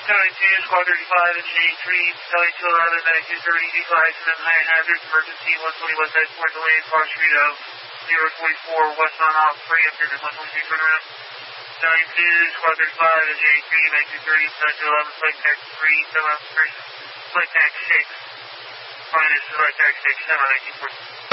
Charlie 2, Squad 35, Engineering 3, Charlie 211, Medic 230, decline to high hazard, emergency 120 West Side, Port Delay, Park Street of 044, West on off, preempted, and 122 turnaround. Charlie 2, Squad 35, Engineering 3, Medic 230, Charlie 211, Flight Tech 3, semi-operation, Flight Tech 6, minus Flight Tech 6, semi-1914.